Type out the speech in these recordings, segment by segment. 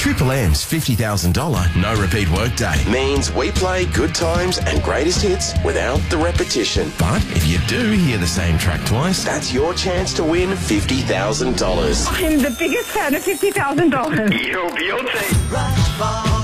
Triple M's $50,000 no repeat workday means we play good times and greatest hits without the repetition. But if you do hear the same track twice, that's your chance to win $50,000. I'm the biggest fan of $50,000. Yo, Beyonce.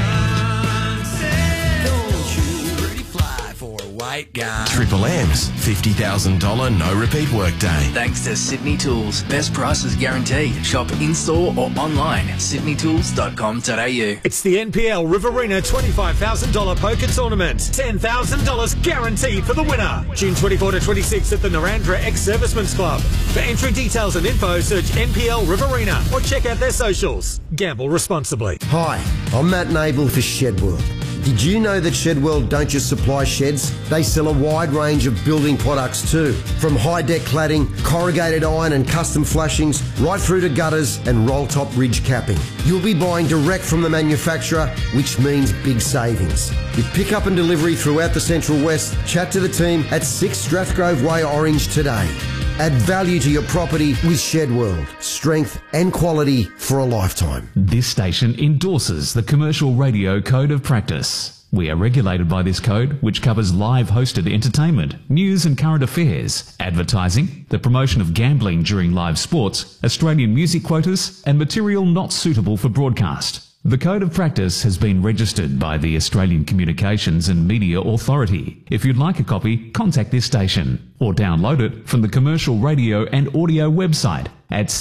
White guy. Triple M's $50,000 no repeat workday. Thanks to Sydney Tools. Best prices guaranteed. Shop in-store or online. sydneytools.com.au. It's the NPL Riverina $25,000 poker tournament. $10,000 guaranteed for the winner. June 24 to 26 at the Narandra Ex-Servicemen's Club. For entry details and info, search NPL Riverina or check out their socials. Gamble responsibly. Hi, I'm Matt Nable for Shedworld. Did you know that Shedworld don't just supply sheds? They sell a wide range of building products too. From high-deck cladding, corrugated iron and custom flashings, right through to gutters and roll-top ridge capping. You'll be buying direct from the manufacturer, which means big savings. With pick-up and delivery throughout the Central West, chat to the team at 6 Strathgrove Way, Orange today. Add value to your property with Shedworld. Strength and quality for a lifetime. This station endorses the Commercial Radio Code of Practice. We are regulated by this code, which covers live hosted entertainment, news and current affairs, advertising, the promotion of gambling during live sports, Australian music quotas, and material not suitable for broadcast. The Code of Practice has been registered by the Australian Communications and Media Authority. If you'd like a copy, contact this station or download it from the Commercial Radio and Audio website at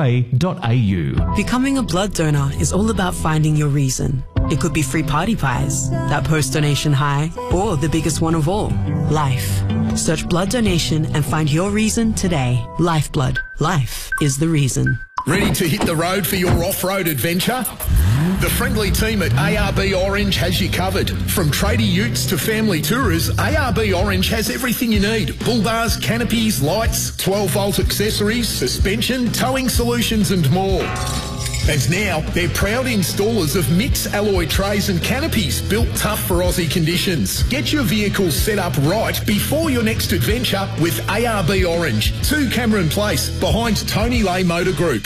cra.au. Becoming a blood donor is all about finding your reason. It could be free party pies, that post-donation high, or the biggest one of all, life. Search blood donation and find your reason today. Lifeblood. Life is the reason. Ready to hit the road for your off-road adventure? The friendly team at ARB Orange has you covered. From tradie utes to family tourers, ARB Orange has everything you need. Bull bars, canopies, lights, 12-volt accessories, suspension, towing solutions and more. And now, they're proud installers of Mix alloy trays and canopies built tough for Aussie conditions. Get your vehicle set up right before your next adventure with ARB Orange, 2 Cameron Place, behind Tony Lay Motor Group.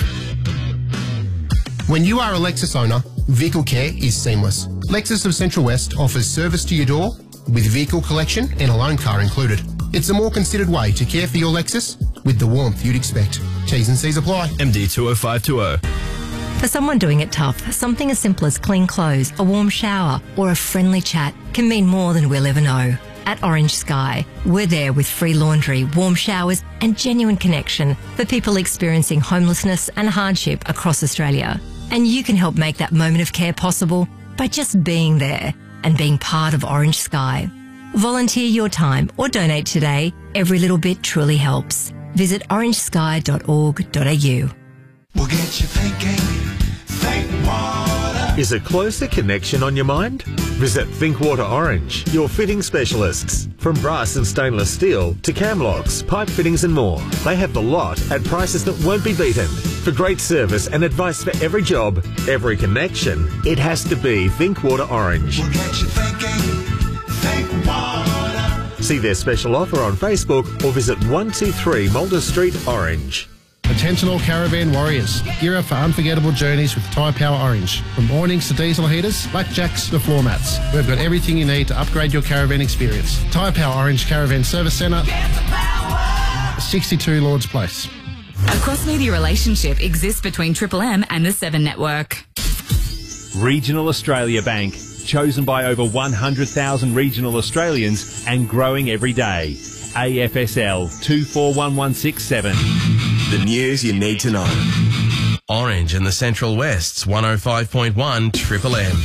When you are a Lexus owner, vehicle care is seamless. Lexus of Central West offers service to your door with vehicle collection and a loan car included. It's a more considered way to care for your Lexus with the warmth you'd expect. T's and C's apply. MD 20520. For someone doing it tough, something as simple as clean clothes, a warm shower, or a friendly chat can mean more than we'll ever know. At Orange Sky, we're there with free laundry, warm showers, and genuine connection for people experiencing homelessness and hardship across Australia. And you can help make that moment of care possible by just being there and being part of Orange Sky. Volunteer your time or donate today. Every little bit truly helps. Visit orangesky.org.au. We'll get you thinking. Think water. Is a closer connection on your mind? Visit Thinkwater Orange, your fitting specialists. From brass and stainless steel to cam locks, pipe fittings and more. They have the lot at prices that won't be beaten. For great service and advice for every job, every connection, it has to be Thinkwater Orange. We'll get you thinking. Think water. See their special offer on Facebook or visit 123 Mulder Street, Orange. Attention all caravan warriors. Gear up for unforgettable journeys with Tyre Power Orange. From awnings to diesel heaters, blackjacks to floor mats. We've got everything you need to upgrade your caravan experience. Tyre Power Orange Caravan Service Centre, 62 Lords Place. A cross-media relationship exists between Triple M and the 7 Network. Regional Australia Bank, chosen by over 100,000 regional Australians and growing every day. AFSL 241167. The news you need to know. Orange and the Central West's 105.1 Triple M.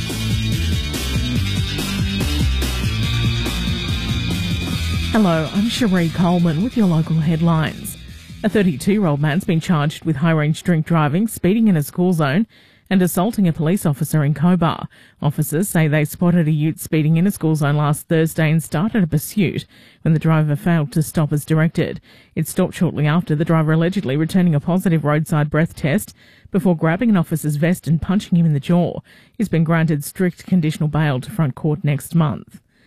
Hello, I'm Cherie Coleman with your local headlines. A 32-year-old man's been charged with high-range drink driving, speeding in a school zone and assaulting a police officer in Cobar. Officers say they spotted a ute speeding in a school zone last Thursday and started a pursuit when the driver failed to stop as directed. It stopped shortly after, the driver allegedly returning a positive roadside breath test before grabbing an officer's vest and punching him in the jaw. He's been granted strict conditional bail to front court next month.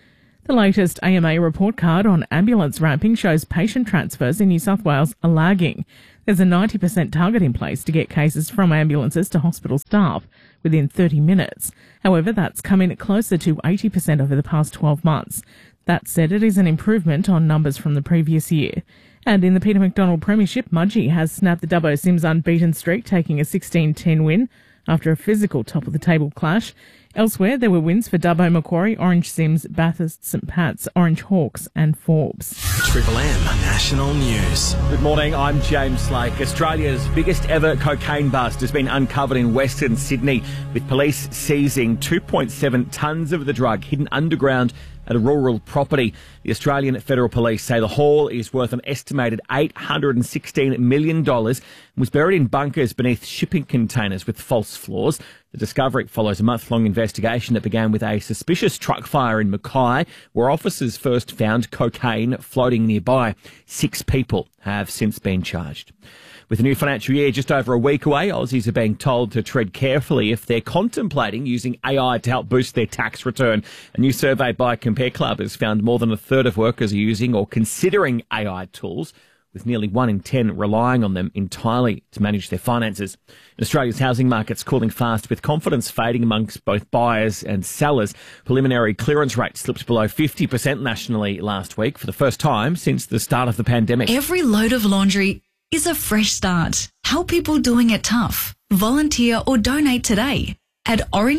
The latest AMA report card on ambulance ramping shows patient transfers in New South Wales are lagging. There's a 90% target in place to get cases from ambulances to hospital staff within 30 minutes. However, that's come in closer to 80% over the past 12 months. That said, it is an improvement on numbers from the previous year. And in the Peter McDonald Premiership, Mudgee has snapped the Dubbo Sims unbeaten streak, taking a 16-10 win after a physical top-of-the-table clash. Elsewhere, there were wins for Dubbo Macquarie, Orange Sims, Bathurst St Pat's, Orange Hawks and Forbes. Triple M National News. Good morning, I'm James Lake. Australia's biggest ever cocaine bust has been uncovered in Western Sydney, with police seizing 2.7 tonnes of the drug hidden underground at a rural property. The Australian Federal Police say the haul is worth an estimated $816 million and was buried in bunkers beneath shipping containers with false floors. The discovery follows a month-long investigation that began with a suspicious truck fire in Mackay, where officers first found cocaine floating nearby. 6 people have since been charged. With the new financial year just over a week away, Aussies are being told to tread carefully if they're contemplating using AI to help boost their tax return. A new survey by Compare Club has found more than a third of workers are using or considering AI tools, with nearly 1 in 10 relying on them entirely to manage their finances. Australia's housing market's cooling fast, with confidence fading amongst both buyers and sellers. Preliminary clearance rates slipped below 50% nationally last week for the first time since the start of the pandemic. Every load of laundry is a fresh start. Help people doing it tough. Volunteer or donate today at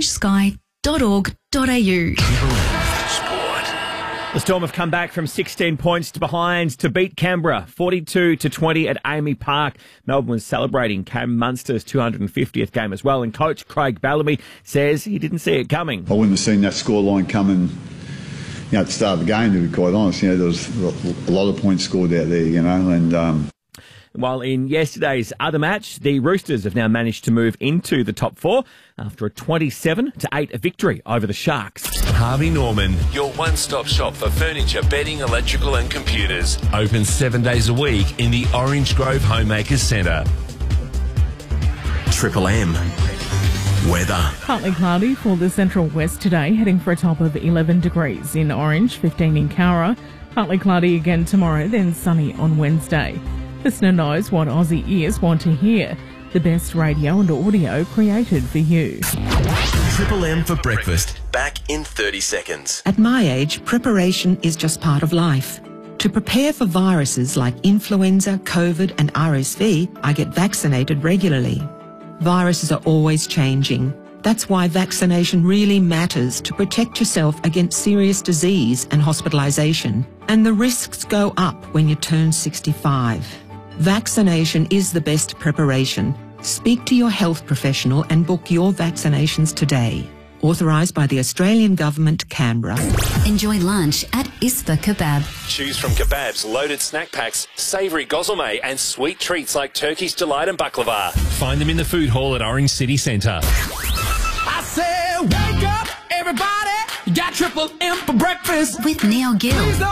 orangesky.org.au. The Storm have come back from 16 points to behind to beat Canberra 42-20 at AAMI Park. Melbourne was celebrating Cam Munster's 250th game as well, and coach Craig Bellamy says he didn't see it coming. I wouldn't have seen that scoreline coming, at the start of the game, to be quite honest. There was a lot of points scored out there, and while in yesterday's other match, the Roosters have now managed to move into the top 4 after a 27-8 victory over the Sharks. Harvey Norman, your one-stop shop for furniture, bedding, electrical and computers. Open 7 days a week in the Orange Grove Homemakers Centre. Triple M weather. Partly cloudy for the central west today, heading for a top of 11 degrees in Orange, 15 in Cowra. Partly cloudy again tomorrow, then sunny on Wednesday. Listener knows what Aussie ears want to hear. The best radio and audio created for you. Triple M for breakfast. Back in 30 seconds. At my age, preparation is just part of life. To prepare for viruses like influenza, COVID and RSV, I get vaccinated regularly. Viruses are always changing. That's why vaccination really matters, to protect yourself against serious disease and hospitalisation. And the risks go up when you turn 65. Vaccination is the best preparation. Speak to your health professional and book your vaccinations today. Authorised by the Australian Government, Canberra. Enjoy lunch at Isfa Kebab. Choose from kebabs, loaded snack packs, savoury gozleme and sweet treats like Turkish Delight and baklava. Find them in the food hall at Orange City Centre. I said, wake up, everybody. You got Triple M for breakfast. With Neil Gill.